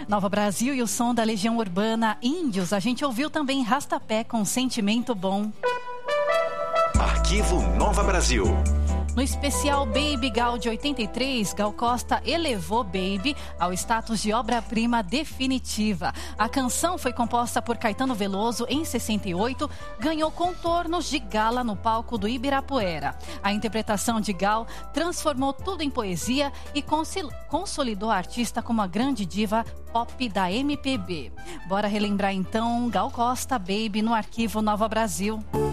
Nova Brasil e o som da Legião Urbana Índios. A gente ouviu também Rastapé com Sentimento Bom. Arquivo Nova Brasil. No especial Baby Gal de 83, Gal Costa elevou Baby ao status de obra-prima definitiva. A canção foi composta por Caetano Veloso em 68, ganhou contornos de gala no palco do Ibirapuera. A interpretação de Gal transformou tudo em poesia e consolidou a artista como a grande diva pop da MPB. Bora relembrar então Gal Costa, Baby, no Arquivo Nova Brasil.